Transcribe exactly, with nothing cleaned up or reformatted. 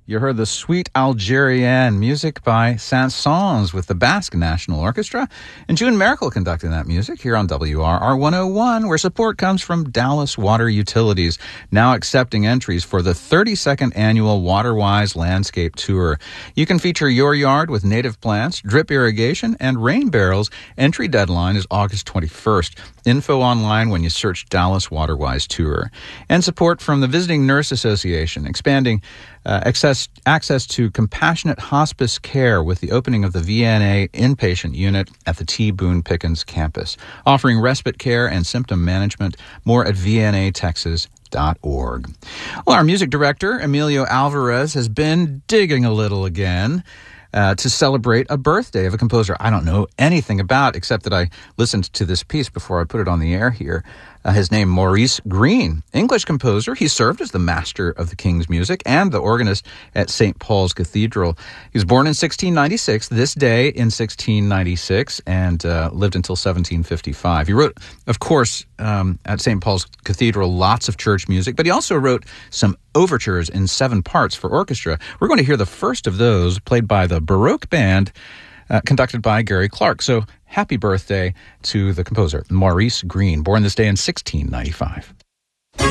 You heard the Suite Algérienne, music by Saint-Saëns with the Basque National Orchestra, and June Merkel conducting that music here on W R R one oh one, where support comes from Dallas Water Utilities, now accepting entries for the thirty-second annual WaterWise Landscape Tour. You can feature your yard with native plants, drip irrigation, and rain barrels. Entry deadline is August twenty-first. Info online when you search Dallas WaterWise Tour. And support from the Visiting Nurse Association, expanding Uh, access, access to compassionate hospice care with the opening of the V N A inpatient unit at the T. Boone Pickens campus, offering respite care and symptom management. More at v n a texas dot org. Well, our music director, Emilio Alvarez, has been digging a little again uh, to celebrate a birthday of a composer I don't know anything about, except that I listened to this piece before I put it on the air here. Uh, his name, Maurice Greene, English composer. He served as the master of the King's Music and the organist at Saint Paul's Cathedral. He was born in sixteen ninety-six, this day in sixteen ninety-six, and uh, lived until seventeen fifty-five. He wrote, of course, um, at Saint Paul's Cathedral, lots of church music, but he also wrote some overtures in seven parts for orchestra. We're going to hear the first of those, played by the Baroque Band, uh, conducted by Gary Clark. So happy birthday to the composer, Maurice Greene, born this day in sixteen ninety-five.